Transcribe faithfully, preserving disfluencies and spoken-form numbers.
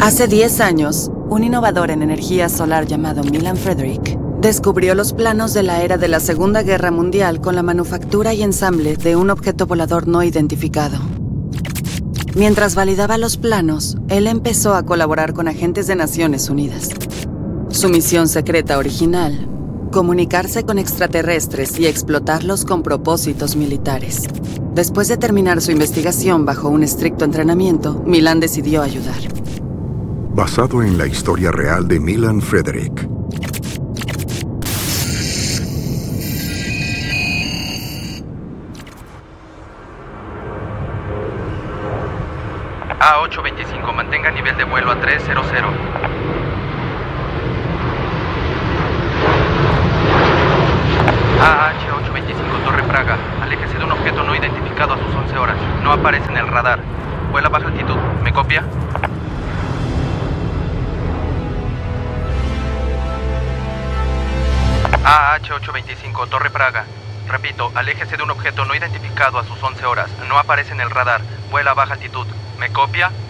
Hace diez años, un innovador en energía solar llamado Milan Frederick descubrió los planos de la era de la Segunda Guerra Mundial con la manufactura y ensamble de un objeto volador no identificado. Mientras validaba los planos, él empezó a colaborar con agentes de Naciones Unidas. Su misión secreta original: comunicarse con extraterrestres y explotarlos con propósitos militares. Después de terminar su investigación bajo un estricto entrenamiento, Milan decidió ayudar. Basado en la historia real de Milan Frederick. A ocho veinticinco, mantenga nivel de vuelo a trescientos. A H ocho veinticinco, Torre Praga. Aléjese de un objeto no identificado a sus once horas. No aparece en el radar. Vuela a baja altitud. ¿Me copia? A H ocho veinticinco, Torre Praga. Repito, aléjese de un objeto no identificado a sus once horas. No aparece en el radar. Vuela a baja altitud. ¿Me copia?